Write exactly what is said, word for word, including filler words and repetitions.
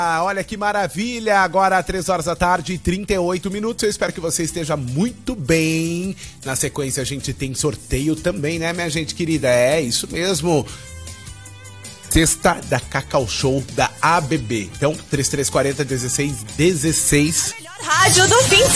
Ah, olha que maravilha, agora três horas da tarde e trinta e oito minutos, eu espero que você esteja muito bem. Na sequência a gente tem sorteio também, né, minha gente querida? É, isso mesmo. Sexta da Cacau Show da A B B. Então, trinta e três quarenta, dezesseis dezesseis. Rádio do fim.